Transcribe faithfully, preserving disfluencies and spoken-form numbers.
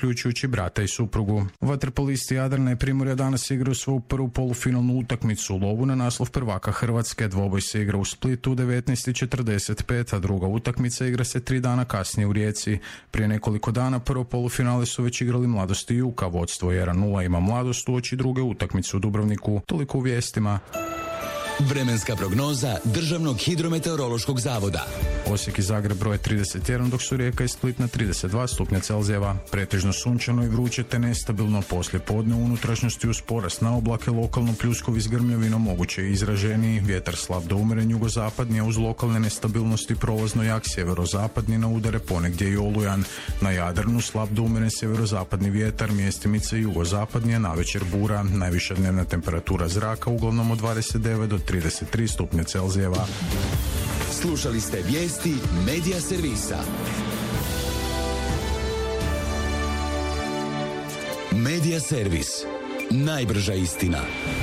uključujući brata i suprugu. Vaterpolisti Jadrana i Primorja danas igraju svoju prvu polufinalnu utakmicu u lovu na naslov prvaka Hrvatske. Dvoboj se igra u Splitu u devetnaest i četrdeset pet, a druga utakmica igra se tri dana kasnije u Rijeci. Prije nekoliko dana prvo polufinale su već igrali Mladost i Juka. Vodstvo jedan nula ima Mladost uoči druge utakmice u Dubrovniku. Toliko u vijestima. Vremenska prognoza Državnog hidrometeorološkog zavoda. Osijek i Zagreb broje trideset jedan, dok su Rijeka i Split na trideset dva stupnja Celzijeva. Pretežno sunčano i vruće te nestabilno poslije podne u unutrašnjosti uz porast na oblake, lokalno pljuskovi s grmljavinom, moguće i izraženiji, vjetar slab do umeren jugozapadni, a uz lokalne nestabilnosti prolazno jak sjeverozapadni na udare, ponegdje i olujan. Na Jadranu slab do umeren sjeverozapadni vjetar, mjestimice jugozapadni, a navečer bura. Najviša dnevna temperatura zraka uglavnom od dvadeset devet do trideset tri stupnja Celzijeva. Slušali ste vijesti Medija servisa. Medija servis. Najbrža istina.